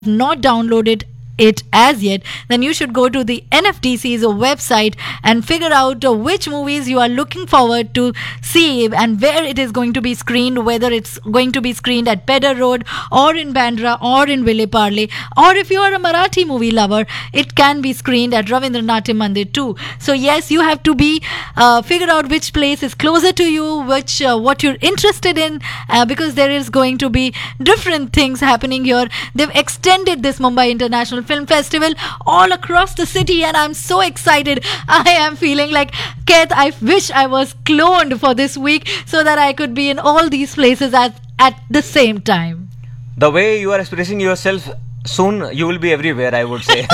not downloaded it as yet, then you should go to the NFDC's website and figure out which movies you are looking forward to see and where it is going to be screened, whether it's going to be screened at Pedder Road or in Bandra or in Ville Parle, or if you are a Marathi movie lover, it can be screened at Ravindranath Mandir too. So yes, you have to be figure out which place is closer to you, which what you're interested in, because there is going to be different things happening here. They've extended this Mumbai International Film Festival all across the city, and I'm so excited. I am feeling like, Keth, I wish I was cloned for this week so that I could be in all these places at the same time. The way you are expressing yourself, soon you will be everywhere, I would say.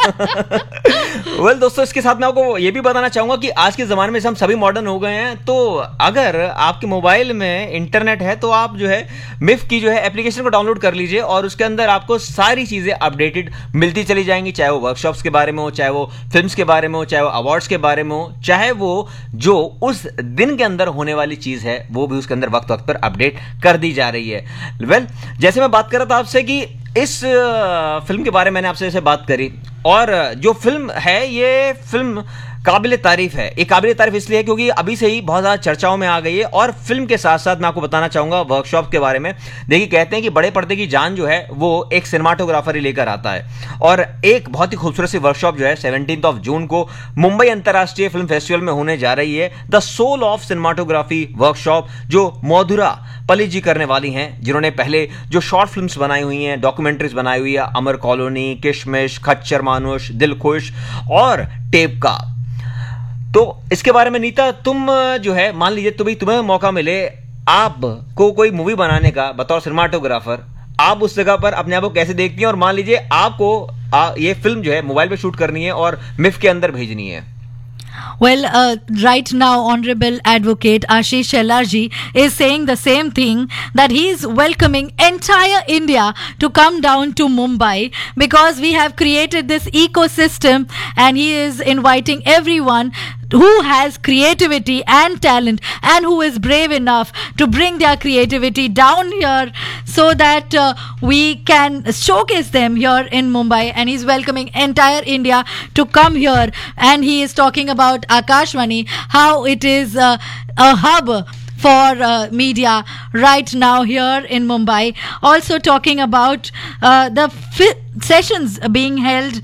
Well, दोस्तों, इसके साथ मैं आपको ये भी बताना चाहूँगा कि आज के ज़माने में हम सभी मॉडर्न हो गए हैं, तो अगर आपके मोबाइल में इंटरनेट है तो आप जो है मिफ की जो है एप्लीकेशन को डाउनलोड कर लीजिए और उसके अंदर आपको सारी चीज़ें अपडेटेड मिलती चली जाएंगी, चाहे वो वर्कशॉप्स के बारे में हो, चाहे वो फिल्म्स के बारे में हो, चाहे वो अवार्ड्स के बारे में हो, चाहे वो जो उस दिन के अंदर होने वाली चीज़ है वो भी उसके अंदर वक्त वक्त पर अपडेट कर दी जा रही है. वेल, जैसे मैं बात कर रहा था आपसे कि इस फिल्म के बारे में मैंने आपसे ऐसे बात करी, और जो फिल्म है ये फिल्म काबिल तारीफ है. ये काबिल तारीफ इसलिए है क्योंकि अभी से ही बहुत ज़्यादा चर्चाओं में आ गई है, और फिल्म के साथ साथ मैं आपको बताना चाहूँगा वर्कशॉप के बारे में. देखिए, कहते हैं कि बड़े पर्दे की जान जो है वो एक सिनेमाटोग्राफर ही लेकर आता है, और एक बहुत ही खूबसूरत सी वर्कशॉप जो है 17 जून को मुंबई अंतर्राष्ट्रीय फिल्म फेस्टिवल में होने जा रही है. The soul of cinematography workshop, जो मधुरा पली जी करने वाली हैं, जिन्होंने पहले जो शॉर्ट फिल्म्स बनाई हुई हैं, डॉक्यूमेंट्रीज बनाई हुई है, अमर कॉलोनी, किशमिश, खच्चर मानुष, दिल खुश और टेप का. तो इसके बारे में नीता, तुम जो है मान लीजिए तुम्हें मौका मिले, आपको कोई मूवी बनाने का बतौर सिनेमाटोग्राफर, आप उस जगह पर अपने आप को कैसे देखती हैं, और मान लीजिए आपको ये फिल्म जो है मोबाइल पे शूट करनी है और मिफ के अंदर भेजनी है. Well, right now, Honorable Advocate Ashish Shellarji is saying the same thing, that he is welcoming entire India to come down to Mumbai because we have created this ecosystem, and he is inviting everyone who has creativity and talent and who is brave enough to bring their creativity down here so that we can showcase them here in Mumbai. And he's welcoming entire India to come here, and he is talking about Akashvani, how it is a hub for media right now here in Mumbai. Also talking about the sessions being held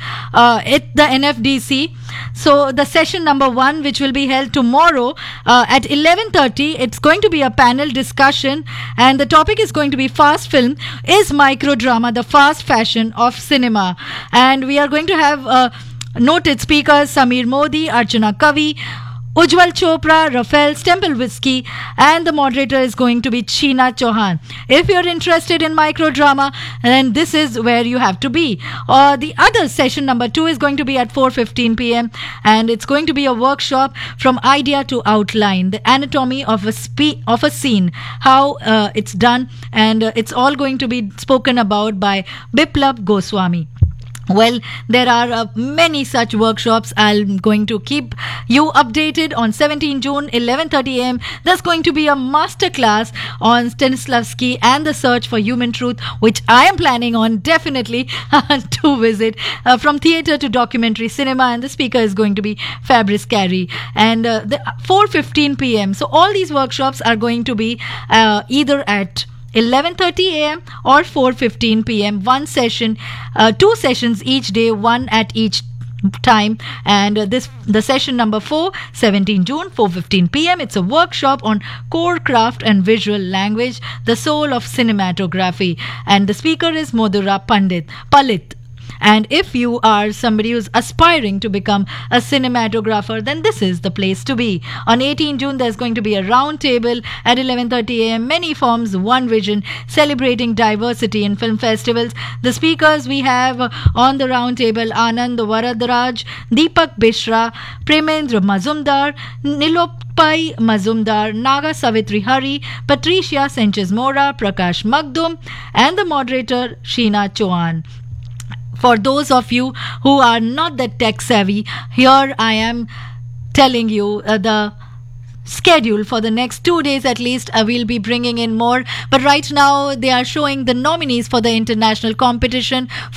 at the NFDC. So the session number 1, which will be held tomorrow at 11:30, it's going to be a panel discussion, and the topic is going to be fast film is microdrama the fast fashion of cinema. And we are going to have noted speakers Samir Modi, Archana Kavi, Ujjwal Chopra, Rafael Stemple Whiskey, and the moderator is going to be Sheena Chauhan. If you're interested in microdrama, then this is where you have to be. The other session number 2 is going to be at 4:15 p.m. and it's going to be a workshop from idea to outline, the anatomy of a scene, how it's done, and it's all going to be spoken about by Biplab Goswami. Well, there are many such workshops. I'm going to keep you updated on 17 June, 11:30 a.m. There's going to be a masterclass on Stanislavski and the search for human truth, which I am planning on definitely to visit, from theatre to documentary cinema, and the speaker is going to be Fabrice Carey. And the 4:15 p.m. So all these workshops are going to be either at 11:30 a.m. or 4:15 p.m. One session, 2 sessions each day, one at each time. And the session number 4, 17 June, 4:15 p.m. It's a workshop on core craft and visual language, the soul of cinematography, and the speaker is Madhura Palit. And if you are somebody who's aspiring to become a cinematographer, then this is the place to be. On 18 June, there's going to be a round table at 11:30 a.m. Many forms, one vision, celebrating diversity in film festivals. The speakers we have on the round table: Anand Varadaraj, Deepak Bishra, Premendra Mazumdar, Nilopai Mazumdar, Naga Savitri Hari, Patricia Sanchez Mora, Prakash Magdum, and the moderator Sheena Chauhan. For those of you who are not that tech savvy, here I am telling you the schedule for the next 2 days at least. We'll be bringing in more, but right now they are showing the nominees for the international competition